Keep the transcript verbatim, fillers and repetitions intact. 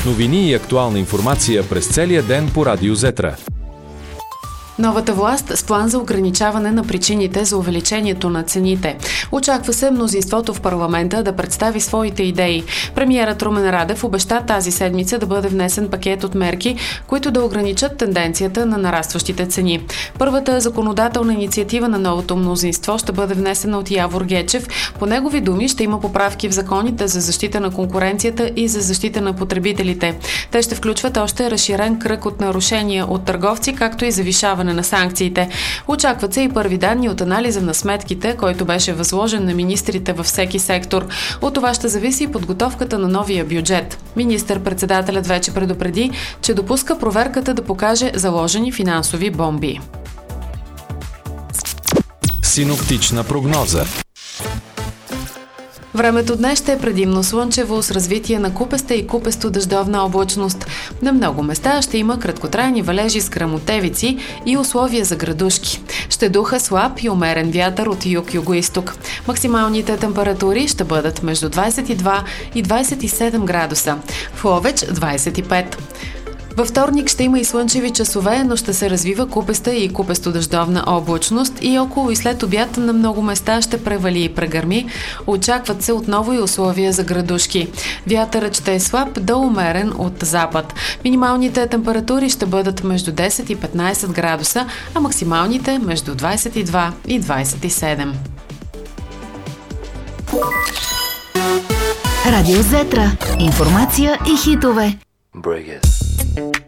Новини и актуална информация през целия ден по Радио Зетра. Новата власт с план за ограничаване на причините за увеличението на цените. Очаква се мнозинството в парламента да представи своите идеи. Премиерът Румен Радев обеща тази седмица да бъде внесен пакет от мерки, които да ограничат тенденцията на нарастващите цени. Първата законодателна инициатива на новото мнозинство ще бъде внесена от Явор Гечев. По негови думи ще има поправки в законите за защита на конкуренцията и за защита на потребителите. Те ще включват още разширен кръг от нарушения от търговци, както и завишаване на санкциите. Очакват се и първи данни от анализа на сметките, който беше възложен на министрите във всеки сектор. От това ще зависи подготовката на новия бюджет. Министър-председателят вече предупреди, че допуска проверката да покаже заложени финансови бомби. Синоптична прогноза. Времето днес ще е предимно слънчево с развитие на купеста и купесто-дъждовна облачност. На много места ще има краткотрайни валежи с гръмотевици и условия за градушки. Ще духа слаб и умерен вятър от юг-югоизток. Максималните температури ще бъдат между двадесет и два и двадесет и седем градуса. В Ловеч двадесет и пет. Във вторник ще има и слънчеви часове, но ще се развива купеста и купесто-дъждовна облачност и около и след обяд на много места ще превали и прегърми. Очакват се отново и условия за градушки. Вятърът ще е слаб до умерен от запад. Минималните температури ще бъдат между десет и петнадесет градуса, а максималните между двадесет и два и двадесет и седем. Радио Зетра. Информация и хитове. Break it.